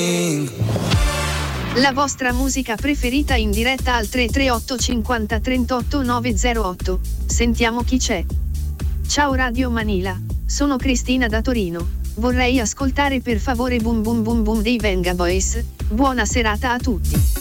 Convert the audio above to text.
La vostra musica preferita in diretta al 338 50 38 908. Sentiamo chi c'è. Ciao Radio Manila, sono Cristina da Torino. Vorrei ascoltare per favore Boom Boom Boom Boom dei Venga Boys. Buona serata a tutti.